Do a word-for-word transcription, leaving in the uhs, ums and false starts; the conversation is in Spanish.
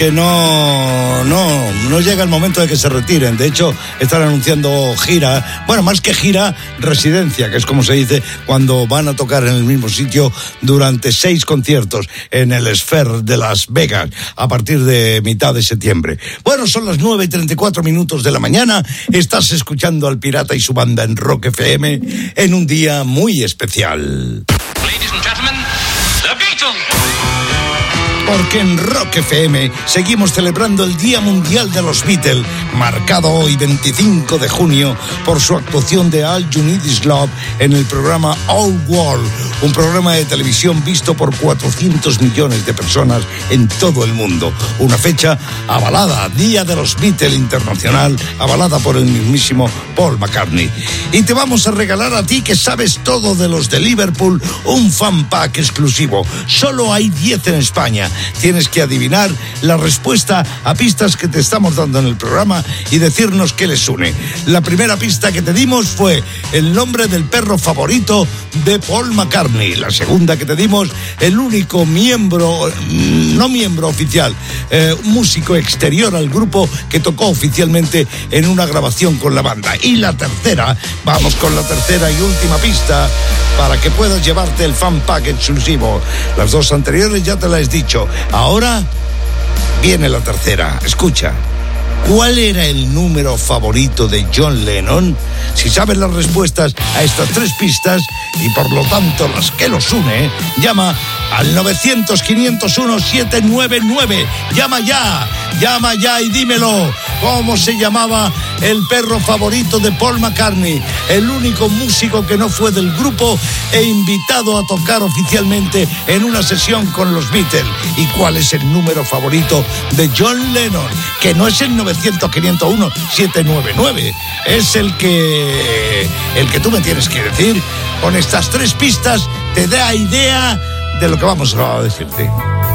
Que no, no, no llega el momento de que se retiren. De hecho, están anunciando gira, bueno, más que gira, residencia, que es como se dice cuando van a tocar en el mismo sitio durante seis conciertos en el Sphere de Las Vegas a partir de mitad de septiembre. Bueno, son las nueve y treinta y cuatro minutos de la mañana. Estás escuchando al Pirata y su banda en Rock F M en un día muy especial. Ladies and gentlemen, The Beatles. Porque en Rock F M seguimos celebrando el Día Mundial de los Beatles, marcado hoy veinticinco de junio por su actuación de All You Need Is Love en el programa All World, un programa de televisión visto por cuatrocientos millones de personas en todo el mundo. Una fecha avalada, Día de los Beatles Internacional, avalada por el mismísimo Paul McCartney. Y te vamos a regalar a ti, que sabes todo de los de Liverpool, un fan pack exclusivo. Solo hay diez en España. Tienes que adivinar la respuesta a pistas que te estamos dando en el programa y decirnos qué les une. La primera pista que te dimos fue el nombre del perro favorito de Paul McCartney. La segunda que te dimos, el único miembro, no miembro oficial, eh, músico exterior al grupo que tocó oficialmente en una grabación con la banda. Y la tercera, vamos con la tercera y última pista para que puedas llevarte el fan pack exclusivo. Las dos anteriores ya te las he dicho. Ahora viene la tercera. Escucha. ¿Cuál era el número favorito de John Lennon? Si sabes las respuestas a estas tres pistas y por lo tanto las que los une, llama al nueve cero cero, quinientos uno, setecientos noventa y nueve. Llama ya, llama ya y dímelo. ¿Cómo se llamaba el perro favorito de Paul McCartney? El único músico que no fue del grupo e invitado a tocar oficialmente en una sesión con los Beatles. ¿Y cuál es el número favorito de John Lennon? Que no es el nueve cero cero, quinientos uno, setecientos noventa y nueve. Es el que, el que tú me tienes que decir. Con estas tres pistas te da idea de lo que vamos a decirte.